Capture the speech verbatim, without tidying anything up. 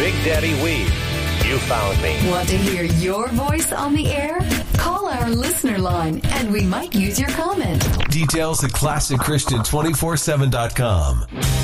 Big Daddy Weave. You found me. Want to hear your voice on the air? Call our listener line and we might use your comment. Details at classic christian two forty-seven dot com.